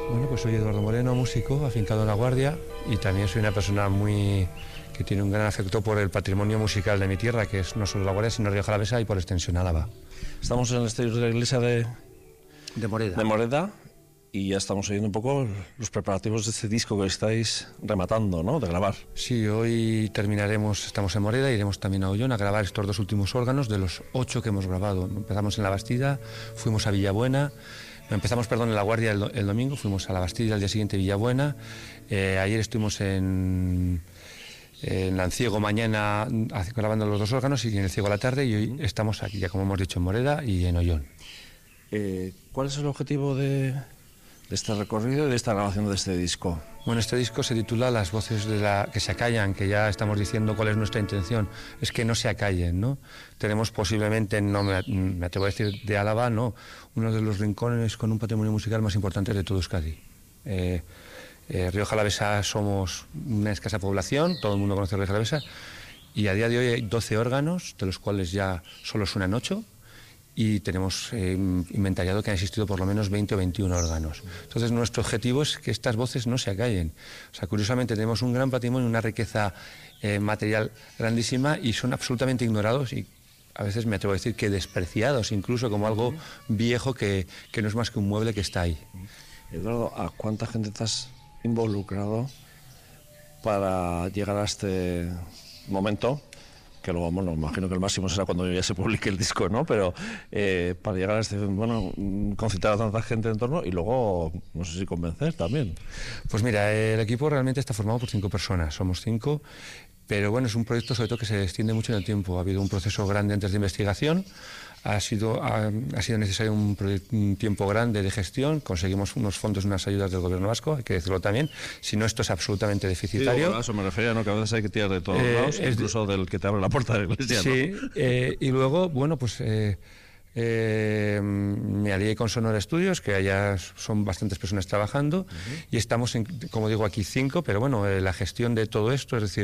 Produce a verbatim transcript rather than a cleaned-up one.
Bueno, pues soy Eduardo Moreno, músico, afincado en La Guardia, y también soy una persona muy que tiene un gran afecto por el patrimonio musical de mi tierra, que es no solo La Guardia, sino Rioja Alavesa y por extensión Álava. Estamos en el exterior de la iglesia de, De Moreda. de Moreda y ya estamos oyendo un poco los preparativos de este disco que estáis rematando, ¿no?, de grabar. Sí, hoy terminaremos, estamos en Moreda, iremos también a Ollón a grabar estos dos últimos órganos de los ocho que hemos grabado. Empezamos en La Bastida, fuimos a Villabuena. Empezamos, perdón, en La Guardia el, el domingo, fuimos a La Bastida, al día siguiente Villabuena. Eh, ayer estuvimos en, en Lanciego mañana grabando los dos órganos y en el Ciego a la tarde, y hoy estamos aquí, ya como hemos dicho, en Moreda y en Ollón. Eh, ¿Cuál es el objetivo de, de este recorrido y de esta grabación de este disco? Bueno, este disco se titula Las voces de la que se acallan, que ya estamos diciendo cuál es nuestra intención, es que no se acallen, ¿no? Tenemos posiblemente, no me, me atrevo a decir de Álava, no, uno de los rincones con un patrimonio musical más importante de todo Euskadi. Eh, eh, Rioja Alavesa somos una escasa población, todo el mundo conoce Rioja Alavesa, y a día de hoy hay doce órganos, de los cuales ya solo suenan ocho, y tenemos eh, inventariado que han existido por lo menos veinte o veintiún órganos. Entonces nuestro objetivo es que estas voces no se acallen. O sea, curiosamente tenemos un gran patrimonio, una riqueza eh, material grandísima, y son absolutamente ignorados y a veces me atrevo a decir que despreciados, incluso como algo viejo que, que no es más que un mueble que está ahí. Eduardo, ¿a cuánta gente te has involucrado para llegar a este momento? Que luego, bueno, imagino que el máximo será cuando ya se publique el disco, ¿no? Pero eh, para llegar a este, bueno, concitar a tanta gente en torno y luego, no sé si convencer también. Pues mira, el equipo realmente está formado por cinco personas, somos cinco, pero bueno, es un proyecto sobre todo que se extiende mucho en el tiempo. Ha habido un proceso grande antes de investigación, ha sido, ha, ha sido necesario un, un tiempo grande de gestión, conseguimos unos fondos, unas ayudas del gobierno vasco, hay que decirlo también, si no esto es absolutamente deficitario. Sí, a eso me refería, ¿no?, que a veces hay que tirar de todos eh, lados, incluso del que te abre la puerta de la iglesia, sí, ¿no? eh, y luego, bueno, pues... Eh, Eh, me alié con Sonora Estudios, que allá son bastantes personas trabajando, uh-huh. y estamos, en, como digo, aquí cinco, pero bueno, eh, la gestión de todo esto, es decir,